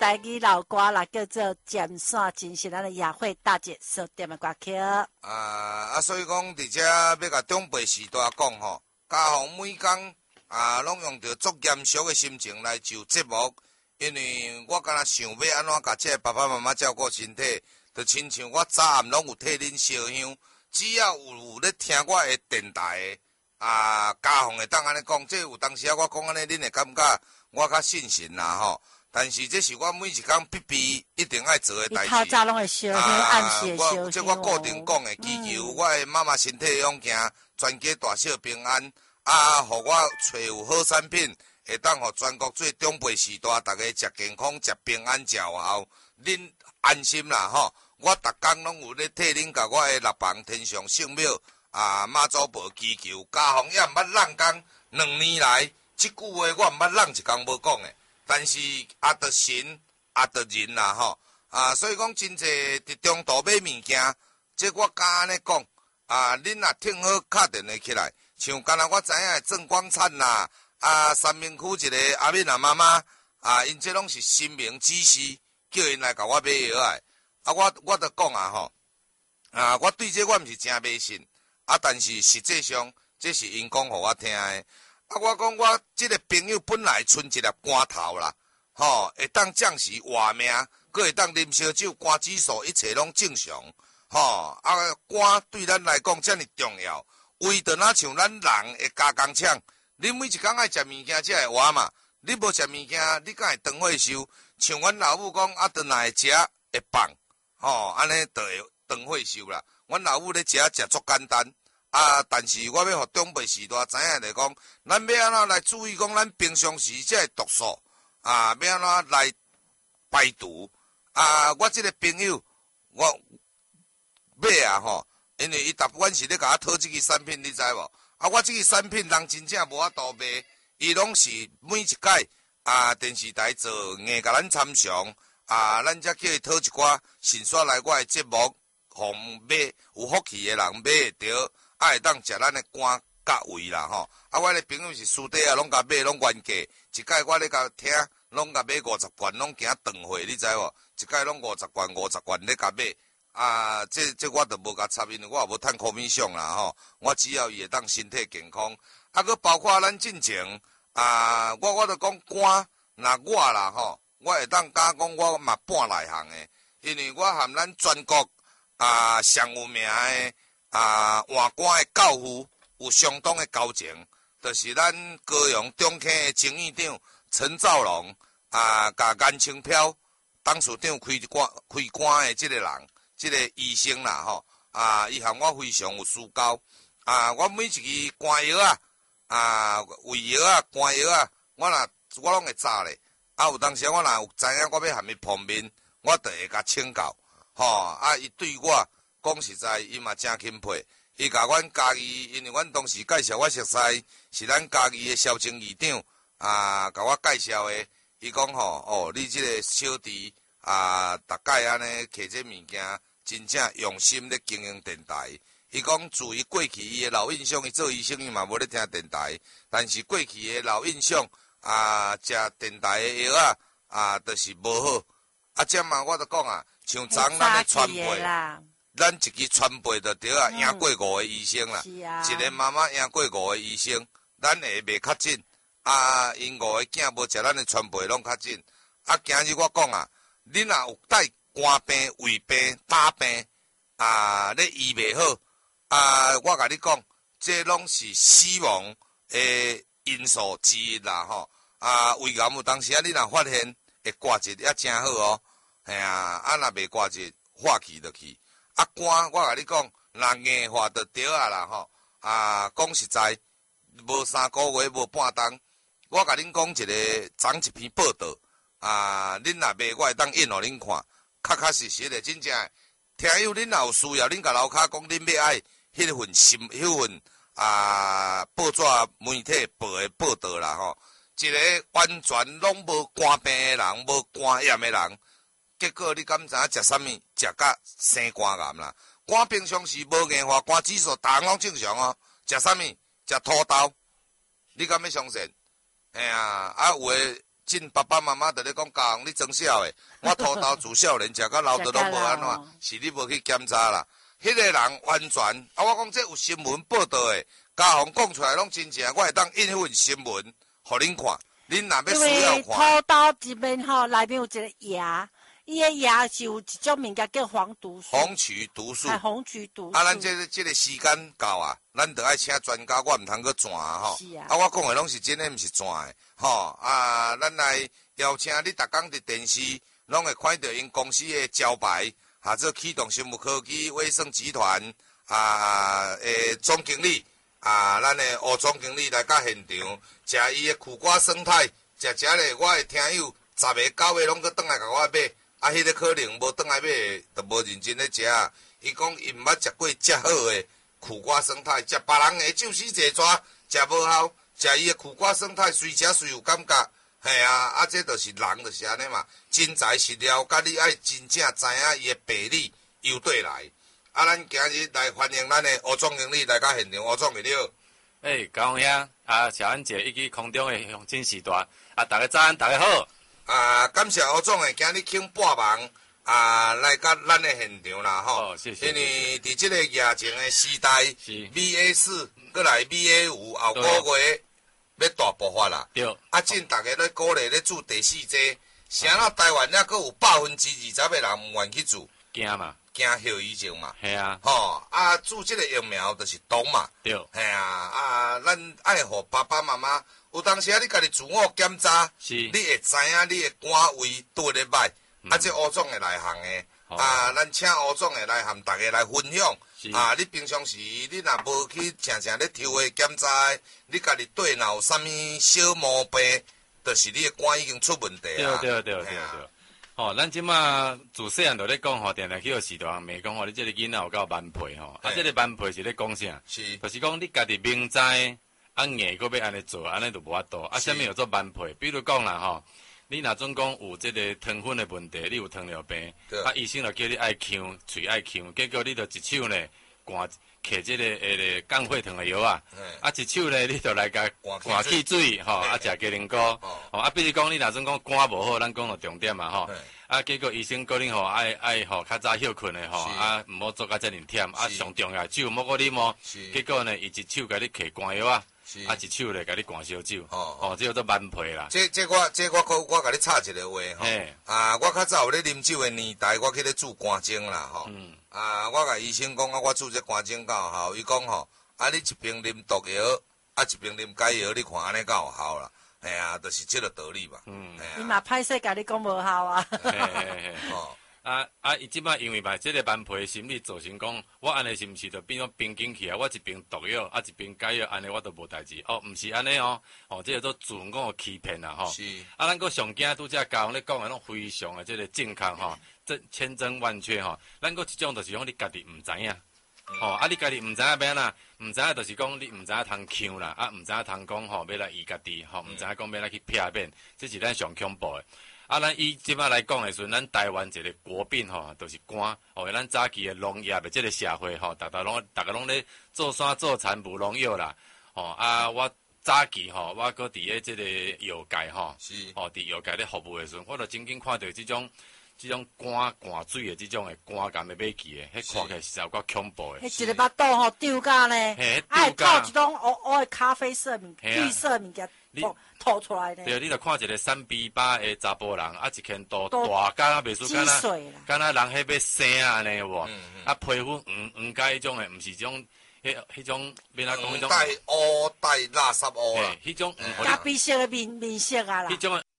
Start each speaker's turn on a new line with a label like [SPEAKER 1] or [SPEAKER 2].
[SPEAKER 1] 台语老歌啦，叫做《尖山》，真是咱的雅慧大姐所点的歌曲。
[SPEAKER 2] 所以讲，伫遮要甲长辈时代讲吼，家父每工拢用着足严肃的心情来就节目，因为我敢若想要安怎甲这爸爸妈妈照顾身体，就亲像我早暗拢有替恁烧香，只要有咧听我的电台家父会当安尼讲，这有当时我讲安尼，恁会感觉我较信心啦吼。但是这是我每一工必须一定爱做的代志。
[SPEAKER 1] 透早拢会烧香，暗时会烧香。
[SPEAKER 2] 这我固定讲的，祈求我的妈妈身体勇行，全家大小平安。互我找有好产品，会当互全国最长辈时代，大家食健康、食平安、食有效，恁安心啦吼。我逐工拢有咧替恁甲我的六房天上圣庙妈祖婆祈求，家父也毋捌浪讲2年来，即句话我毋捌浪一工无讲的。但是着神着人啦吼所以讲真济伫中途买物件，这我敢安尼讲恁若听好敲电话起来，像敢若我知影的郑光灿啦三明区一个阿敏妈妈因这拢是神明指示，叫因来甲我买药的我着讲吼我对这我毋是真迷信但是实际上这是因讲互我听的。我讲我这个朋友本来剩一粒肝头啦，会当暂时活命，佫会当啉烧酒，肝指数一切拢正常，肝对咱来讲遮尔重要，为着哪像咱人会加工厂，你每一工爱食物件才会活嘛，你无食物件，你敢会长岁寿？像阮老母讲就若会食会放，安尼就会长岁寿啦。阮老母咧食足简单。但是我要互长辈时代知影来讲，咱要安怎来注意讲咱平常时这个毒素要安怎来排毒我这个朋友我买因为伊逐款是咧甲我讨这个产品，你知无我这个产品人真正无法度卖，伊拢是每一届电视台做硬甲咱参详咱才叫伊讨一寡信煞来我的节目，互买有福气的人买会着。会当食咱的肝甲胃啦吼，我的朋友是私底拢甲买拢原价，一届我咧甲听，拢甲买50罐，拢行长会，你知无？一届拢50罐咧甲买这我就无甲插，因为我也无趁口面相啦吼，我只要伊会当身体健康，佫包括咱进前我就讲肝，若我啦吼，我会当敢讲我嘛半内行的，因为我含咱全国上有名的。换肝的教父有相当的交情，就是咱高雄中科的前院长陈兆龙甲颜清飘董事长开肝的这个人，这个医生啦吼伊含我非常有私交我每一支肝药胃药肝药我拢会炸咧有当时我若有知影我要含伊碰面，我就会甲请教伊对我。讲实在，伊嘛真钦佩，伊甲阮家己，因为阮当时介绍我熟悉，是咱家己的萧清议长甲我介绍的。伊讲你这个小弟逐届安尼摕这物件，真正用心咧经营电台。伊讲自伊过去伊的老印象，伊做医生伊嘛无咧听电台，但是过去的老印象食电台的药就是无好这嘛我就讲像昨咱的传辈。咱一支传辈就对赢过5个医生啦，一个妈妈赢过5个医生，咱会袂较紧因5个囝无食咱的传辈拢较紧今日我讲你若有带肝病、胃病、胆病咧医袂好我甲你讲，这拢是死亡的因素之一啦吼胃癌有当时你若发现会挂一也真好若袂挂一化气就去。肝，我甲你讲，若硬化就对啦吼讲实在，无3个月，无半冬，我甲恁讲一个昨一篇报道恁若买，我会当印互恁看，确实的，真正听友恁若有需要，恁甲楼骹讲恁要爱迄份报纸媒体报的报道啦吼，一个完全拢无肝病的人，无肝炎的人。结果你敢知影食啥物？食甲生肝癌啦！肝平常时无硬化，肝指数逐项拢正常食啥物？食土豆，你敢要相信？有诶， 进爸爸妈妈在咧讲教你装小的，我土豆自少年食到老的拢无安怎，是你无去检查啦。迄个人完全我讲这有新闻报道的，家访讲出来拢真正，我会当印份新闻，互恁看。恁若要需要看。
[SPEAKER 1] 土豆一面吼，内面有一个芽，伊个芽是有一种物件叫黄毒素。
[SPEAKER 2] 红曲毒素。
[SPEAKER 1] 红曲毒素。
[SPEAKER 2] 咱这个时间到啊，咱得爱请专家，我毋通去转吼。
[SPEAKER 1] 是啊。
[SPEAKER 2] 我讲的拢是真的，毋是转的，吼咱来邀请你，逐工伫电视拢会看到因公司的招牌。做启动生物科技卫生集团总经理咱的吴总经理来到现场，食伊的苦瓜生态，食咧，我的听友10个9个拢去转来甲我买，迄个可能无转来买，就无认真咧食。伊讲伊毋捌食过遮好的苦瓜生态，食别人的酒死蛇蛇，食无效，食伊的苦瓜生态，随食随有感觉。嘿啊，这就是人就是安尼嘛，真材实料，甲你爱真正知影伊的病理由对来。咱今日来欢迎咱的吴总经理来到现场，吴总经理好。
[SPEAKER 3] 高雄兄，小安姐以及空中的乡亲时代，大家早安，大家好。
[SPEAKER 2] 感谢吴总的今日请半忙来到咱的现场啦吼。
[SPEAKER 3] 谢谢。
[SPEAKER 2] 因为伫这个疫情的时代，BA4过来 BA5，后个月。要大爆发啦！
[SPEAKER 3] 对，
[SPEAKER 2] 真大家咧鼓励咧做第4剂，啥那台湾还佫有20%的人毋愿去做，
[SPEAKER 3] 惊嘛，
[SPEAKER 2] 惊后遗症嘛。
[SPEAKER 3] 系啊，
[SPEAKER 2] 做这个疫苗就是毒嘛。
[SPEAKER 3] 对，
[SPEAKER 2] 系咱爱互爸爸妈妈，有当时你家己自我检查，你会知影你的肝胃对咧歹。这吴总会来行的。咱请吴总的来和大家来分享。你平常时你若无去常常咧抽的检查，你家己对若有啥物小毛病，就是你的肝已经出问题啊。
[SPEAKER 3] 对。咱即马自细汉就咧讲吼，定定去互时代人骂讲吼，你这个囡仔有够蛮配吼。这个蛮配是咧讲啥？就是讲你家己明知硬搁要安尼做，安尼就无法度。啥物叫做蛮配？比如讲啦吼。你若总讲有这个糖分的问题，你有糖尿病，医生就叫你爱呛，嘴爱呛，结果你就一手呢灌摕这个降血糖的药啊，一手呢你就来甲灌汽水吼，食鸡苓膏，比如讲你若总讲肝无好，咱讲到重点嘛吼，结果医生叫你吼爱吼较早休困的吼，毋好做甲遮尔忝，上重要酒莫搁啉哦，结果呢伊一手甲你摕肝药啊。一手咧，甲你灌烧酒，这叫做蛮配啦。
[SPEAKER 2] 我甲你插一个话吼，我较早有咧啉酒的年代，我去咧做肝精啦吼。我甲医生讲我做这肝精够有效，伊讲吼，你一边啉毒药，一边啉解药，你看安尼够有效啦。就是这个道理嘛。
[SPEAKER 1] 伊嘛歹势甲你讲无效啊。
[SPEAKER 3] 伊即摆因为嘛，即个蛮皮心理造成讲，我安尼是毋是就变做平静起来？我一边毒药，一边解药，安尼我都无代志。毋是安尼哦，即个做自我欺骗啦吼。
[SPEAKER 2] 是。
[SPEAKER 3] 咱个上惊拄则教你讲的拢非常的即个健康吼，这千真万确吼。咱个一种就是讲你家己毋知影，你家己毋知影要安怎？毋知影就是讲你毋知影通呛啦，毋知影通讲吼要来医家己吼，毋知影讲要来去撇面，这是咱上恐怖的。咱以即摆来讲的时阵，咱台湾一个国病吼，就是肝。咱早期的农业的即个社会吼，大家拢咧做山做田无农药啦。我早期吼，我搁伫咧即个药界吼，伫药界咧服务的时阵，我就曾经看到即种肝灌水的即种的肝癌的尾期的，迄看起来是有够恐怖的。
[SPEAKER 1] 迄一个巴肚吼丢甲呢，透一种黑的咖啡色物、绿色物件。吐出来咧。
[SPEAKER 3] 对，你著看一个3B8的查甫人，一圈肚大，敢若袂输，敢若人迄要生安尼无？皮肤黄甲迄种诶，毋是种迄种，免哪讲迄种。
[SPEAKER 2] 带乌带垃圾乌啦。
[SPEAKER 3] 迄种
[SPEAKER 1] 咖啡色的面色啊啦。
[SPEAKER 3] 迄种